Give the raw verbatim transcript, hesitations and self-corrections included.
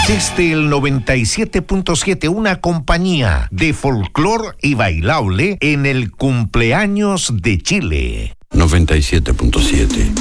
Desde el noventa y siete punto siete, una compañía de folclor y bailable en el cumpleaños de Chile. noventa y siete punto siete.